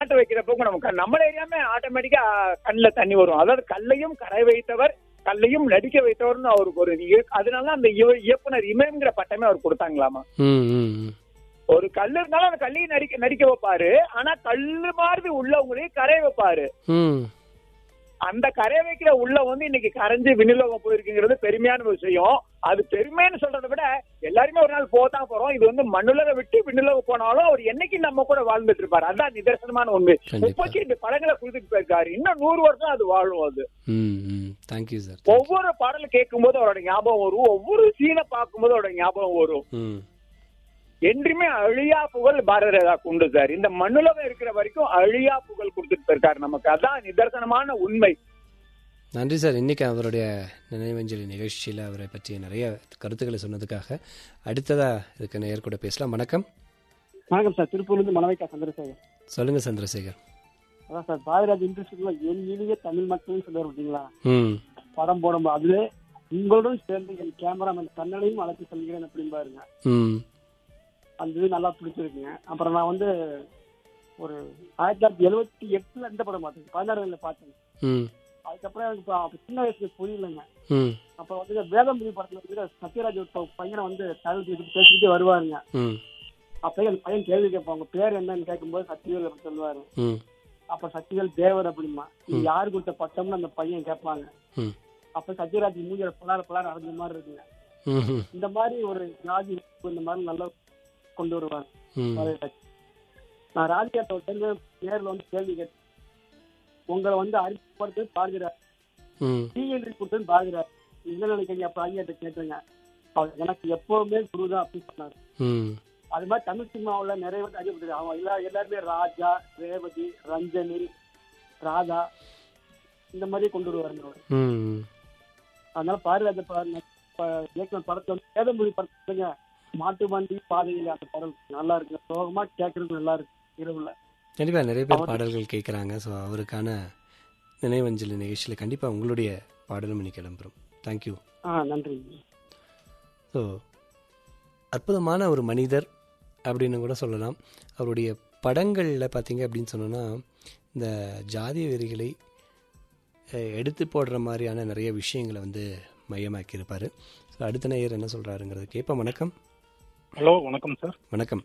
நாட்டு வைக்கிறப்போ நமக்கு நம்மள ஏரியாமே ஆட்டோமேட்டிக்கா கண்ணுல தண்ணி வரும். அதாவது கல்லையும் கரை வைத்தவர், கல்லையும் நடிக்க வைத்தவர்னு அவருக்கு ஒரு அதனால அந்த இயக்குனர் இமயம்ங்கிற பட்டமே அவர் கொடுத்தாங்களாமா. ஒரு கல்லு இருந்தாலும் அந்த கல்லையும் நடிக்க வைப்பாரு. ஆனா கல்லு மாதிரி உள்ளவங்களையும் கரைய வைப்பாரு. அந்த கரைய வைக்கிற உள்ள இன்னைக்கு கரைஞ்சு விண்ணுலோகம் போயிருக்குங்கிறது பெருமையான விஷயம். அது பெருமைன்னு சொல்றதை விட எல்லாருமே ஒரு நாள் போதான் போறோம். இது மண்ணுலக விட்டு விண்ணுலகம் போனாலும் அவர் என்னைக்கு நம்ம கூட வாழ்ந்துட்டு இருப்பாரு. அதான் நிதர்சனமான உண்மை. 32 படங்களை கொடுத்துட்டு போயிருக்காரு. இன்னும் 100 வருஷம் அது வாழும். அது ஒவ்வொரு பாடலும் கேட்கும் போது அவரோட ஞாபகம் வரும். ஒவ்வொரு சீனை பார்க்கும் போது அவரோட ஞாபகம் வரும். என்றுமே அழியா புகழ் பாரத ராஜாக்கு உண்டு சார். இந்த மண்ணுலகம் இருக்கிற வரைக்கும் அழியா புகழ் கொடுத்துட்டு போயிருக்காரு நமக்கு. அதான் நிதர்சனமான உண்மை. நன்றி சார். இன்னைக்கு அவருடைய நினைவஞ்சலி நிகழ்ச்சியில் அவரை பற்றிய நிறைய கருத்துக்களை சொன்னதுக்காக. அடுத்ததா இதுக்கு நேயர் கூட பேசலாம். வணக்கம். வணக்கம் சார். திருப்பூர்லேருந்து மணவைக்கா சந்திரசேகர். சொல்லுங்க சந்திரசேகர். அதான் சார், பாரதிராஜ் இன்ட்ரெஸ்ட்ல என் இனிய தமிழ் மக்கள் சொல்லுவார் பார்த்தீங்களா, படம் போடும்போது அதுல உங்களோடும் சேர்ந்து என் கேமராமேன் கண்ணனையும் அழைத்து சொல்கிறேன் அப்படின்னு பாருங்க. அந்த இது நல்லா பிடிச்சிருக்குங்க. அப்புறம் நான் ஒரு 1978 இந்த படம் பார்த்தேன், 16 வயதுல பார்த்தேன். அதுக்கப்புறம் எனக்கு சின்ன வயசுல புரியலைங்க. அப்ப வேதம்புரி படத்துல சத்யராஜ் பையனை தகவல் பேசிக்கிட்டே வருவாருங்க. அப்ப அந்த பையன் கேள்வி கேட்பாங்க, உங்க பேர் என்னன்னு கேட்கும்போது சத்யவேல் அப்படின்னு சொல்லுவாரு. அப்ப சத்யவேல் தேவர் அப்படிமா, இது யாரு கொடுத்த பட்டம்னு அந்த பையன் கேட்பாங்க. அப்ப சத்யராஜ் மூஞ்சில பலார அடைஞ்ச மாதிரி இருக்குங்க. இந்த மாதிரி ஒரு ஜாதி இந்த மாதிரி நல்லா கொண்டு வருவாங்க. நான் ராஜ்யாட்ட நேரில் கேள்வி கேட்டேன், உங்களை அறிமுகப்படுத்து பாரதிராஜ், டிஎன்டி கொடுத்தது பாரதிராஜ், என்ன நினைக்கிறீங்க? அப்ப ஐயாட்ட கேட்டுங்க. அவர் எனக்கு எப்பவுமே குருதான் அப்படின்னு சொன்னாரு. அது மாதிரி தமிழ் சினிமாவில் நிறைய பேர் அறிமுகப்படுது. அவங்க எல்லாருமே ராஜா, ரேவதி, ரஞ்சனி, ராதா இந்த மாதிரி கொண்டு வருவாருங்க அவர். அதனால பாரதிராஜ இயக்குனர் படத்துல வேதமொழி படத்துங்க மாட்டு வண்டி பாதையில் அந்த பாடல் நல்லா இருக்கு. சோகமா கேட்கறது நல்லா இருக்கு. இரவுல கண்டிப்பா நிறைய பேர் பாடல்கள் கேட்கறாங்க. ஸோ அவருக்கான நினைவஞ்சலி நிகழ்ச்சியில் கண்டிப்பா உங்களுடைய பாடலும் இன்னைக்கு இடம்பெறும். தேங்க்யூ. நன்றி. ஸோ அற்புதமான ஒரு மனிதர் அப்படின்னு கூட சொல்லலாம். அவருடைய படங்களில் பார்த்தீங்க அப்படின்னு சொன்னோன்னா இந்த ஜாதிய வெறிகளை எடுத்து போடுற மாதிரியான நிறைய விஷயங்களை மையமாக்கி இருப்பார். ஸோ அடுத்த நேயர் என்ன சொல்கிறாருங்கிறது கேட்போம். வணக்கம். ஹலோ, வணக்கம் சார். வணக்கம்.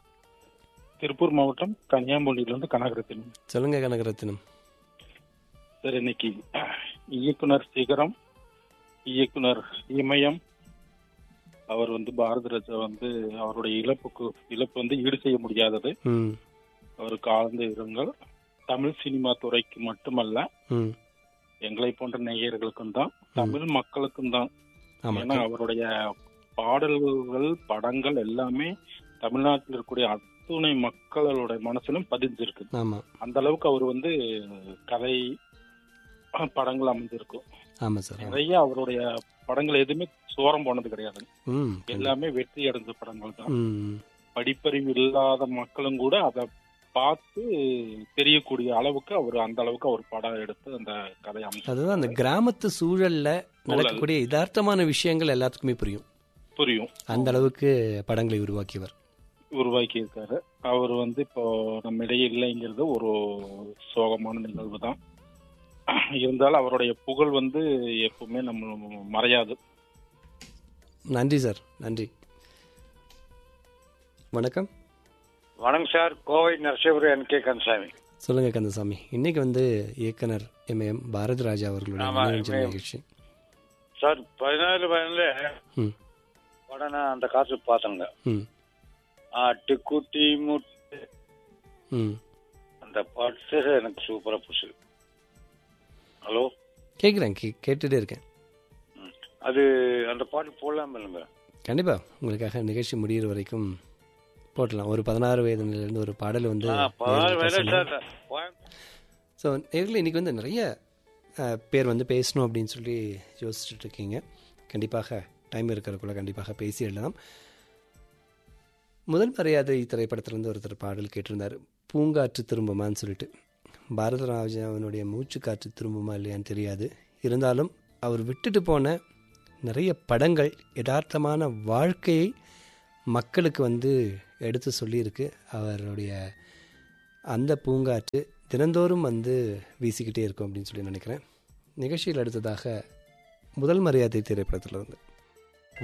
திருப்பூர் மாவட்டம் கன்னியாகுமரியிலிருந்து கனகரத்தினம். சொல்லுங்க கனகரத்தினம் சார். இன்னைக்கு இயக்குனர் சிகரம், இயக்குனர் இமயம் அவர் பாரதிராஜா அவருடைய இழப்பு ஈடு செய்ய முடியாதது. அவருக்கு ஆழ்ந்த இரங்கல். தமிழ் சினிமா துறைக்கு மட்டுமல்ல, எங்களை போன்ற நேயர்களுக்கும் தான், தமிழ் மக்களுக்கும் தான். ஏன்னா அவருடைய பாடல்கள், படங்கள் எல்லாமே தமிழ்நாட்டில் இருக்கக்கூடிய அத்துணை மக்களோட மனசிலும் பதிஞ்சிருக்கு. அந்த அளவுக்கு அவர் கதை படங்கள் அமைஞ்சிருக்கும். நிறைய அவருடைய படங்கள் எதுவுமே சோரம் போனது கிடையாது. எல்லாமே வெற்றி அடைஞ்ச படங்கள் தான். படிப்பறிவு இல்லாத மக்களும் கூட அதை பார்த்து தெரியக்கூடிய அளவுக்கு அவர் அந்த அளவுக்கு அவர் படம் எடுத்து அந்த கதை அமைச்சு, அதுதான் அந்த கிராமத்து சூழல்ல நடக்கக்கூடிய யதார்த்தமான விஷயங்கள் எல்லாத்துக்குமே புரியும். அந்த அளவுக்கு படங்களை உருவாக்கி இருக்காரு. அவர் இப்போ நம்ம இடையே இல்லைங்கிறது ஒரு சோகமான நிகழ்வு தான். இருந்தாலும் அவருடைய புகழ் எப்பவுமே நம்ம மறையாது. நன்றி சார். நன்றி. வணக்கம். வணக்கம் sir. Kovai Narasipuram N K Kandasamy. சொல்லுங்க கந்தசாமி. இன்னைக்கு இயக்குனர் எம்ஏஎம் பாரதிராஜா அவர்களுடைய நிகழ்ச்சி சார். 17 வயதுல படம் அந்த காசு பார்த்தேங்க. ஆட்டுக்குட்டி முட்டை அந்த பாட்டு எனக்கு சூப்பரா பிடிச்சது. ஹலோ, கேட்குறேன், கேட்டுட்டே இருக்கேன். அது அந்த பாட்டு போடலாம் இல்லைங்க? கண்டிப்பா உங்களுக்காக நிகழ்ச்சி முடிகிற வரைக்கும் போட்டலாம். ஒரு 16 வயது நிலையிலிருந்து ஒரு பாடல் ஸோ நேரில் இன்னைக்கு நிறைய பேர் பேசணும் அப்படின்னு சொல்லி யோசிச்சுட்டு இருக்கீங்க. கண்டிப்பாக டைம் இருக்கிறக்குள்ள கண்டிப்பாக பேசிடலாம். முதல் மரியாதை திரைப்படத்திலேருந்து ஒருத்தர் பாடல் கேட்டிருந்தார், பூங்காற்று திரும்புமான்னு சொல்லிட்டு. பாரதிராஜாவினுடைய மூச்சு காற்று திரும்புமா இல்லையான்னு தெரியாது. இருந்தாலும் அவர் விட்டுட்டு போன நிறைய படங்கள் யதார்த்தமான வாழ்க்கையை மக்களுக்கு எடுத்து சொல்லியிருக்கு. அவருடைய அந்த பூங்காற்று தினந்தோறும் வந்து வீசிக்கிட்டே இருக்கும் அப்படின்னு சொல்லி நினைக்கிறேன். நிகழ்ச்சியில் அடுத்ததாக முதல் மரியாதை திரைப்படத்தில் இருந்து